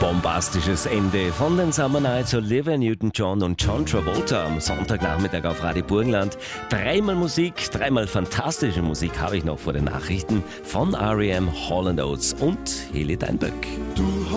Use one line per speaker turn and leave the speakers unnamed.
Bombastisches Ende von den Summer Nights, Olivia Newton-John und John Travolta am Sonntagnachmittag auf Radio Burgenland. Dreimal Musik, dreimal fantastische Musik habe ich noch vor den Nachrichten von R.E.M., Hall & Oates und Heli Steinböck.
Du